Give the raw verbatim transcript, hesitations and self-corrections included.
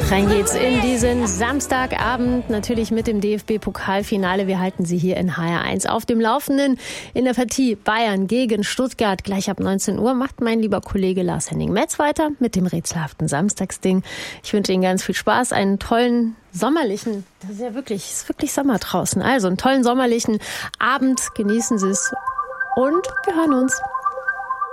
Rein geht's in diesen Samstagabend, natürlich mit dem D F B-Pokalfinale. Wir halten Sie hier in H R eins auf dem Laufenden in der Partie Bayern gegen Stuttgart. Gleich ab neunzehn Uhr macht mein lieber Kollege Lars-Henning Metz weiter mit dem rätselhaften Samstagsding. Ich wünsche Ihnen ganz viel Spaß, einen tollen sommerlichen, das ist ja wirklich, es ist wirklich Sommer draußen, also einen tollen sommerlichen Abend. Genießen Sie es und wir hören uns.